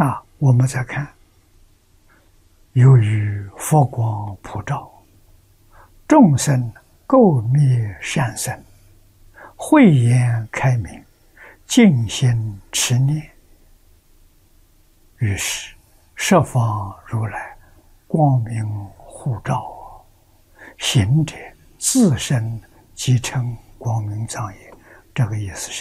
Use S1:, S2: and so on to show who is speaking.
S1: 我们再看，由于佛光普照，众生垢灭善生，慧眼开明，静心持念，于是十方如来光明护照，行者自身即成光明藏也。这个意思是